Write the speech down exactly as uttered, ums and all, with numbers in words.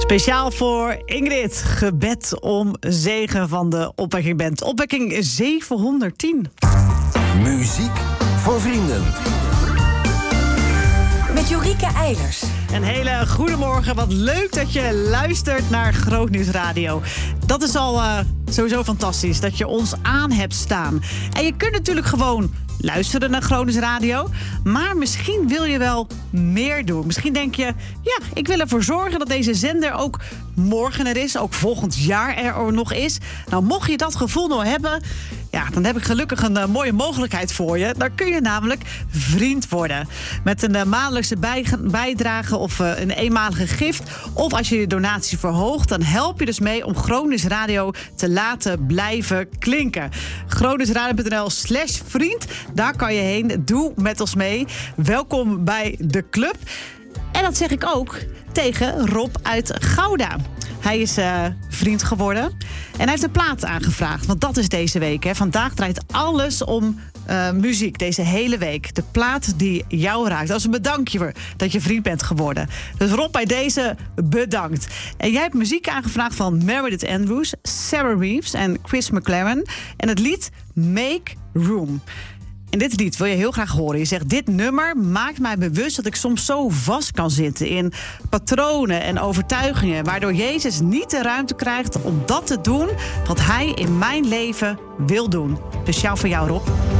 Speciaal voor Ingrid, gebed om zegen van de Opwekking Band. Opwekking zevenhonderdtien. Muziek voor vrienden. Met Jorike Eilers. Een hele goede morgen. Wat leuk dat je luistert naar Grootnieuws Radio. Dat is al uh, sowieso fantastisch, dat je ons aan hebt staan. En je kunt natuurlijk gewoon luisteren naar Grootnieuws Radio. Maar misschien wil je wel meer doen. Misschien denk je, ja, ik wil ervoor zorgen dat deze zender ook morgen er is. Ook volgend jaar er nog is. Nou, mocht je dat gevoel nou hebben, ja, dan heb ik gelukkig een uh, mooie mogelijkheid voor je. Dan kun je namelijk vriend worden. Met een uh, maandelijkse bij, bijdrage of uh, een eenmalige gift. Of als je je donatie verhoogt, dan help je dus mee om Grootnieuws Radio te laten blijven klinken. grootnieuwsradio punt n l slash vriend. Daar kan je heen. Doe met ons mee. Welkom bij de club. En dat zeg ik ook tegen Rob uit Gouda. Hij is uh, vriend geworden. En hij heeft een plaat aangevraagd. Want dat is deze week. Hè. Vandaag draait alles om uh, muziek. Deze hele week. De plaat die jou raakt. Als een bedankje voor dat je vriend bent geworden. Dus Rob, bij deze bedankt. En jij hebt muziek aangevraagd van Meredith Andrews, Sarah Reeves en Chris McLaren. En het lied Make Room. En dit lied wil je heel graag horen. Je zegt, dit nummer maakt mij bewust dat ik soms zo vast kan zitten in patronen en overtuigingen, waardoor Jezus niet de ruimte krijgt om dat te doen wat hij in mijn leven wil doen. Speciaal voor jou, Rob.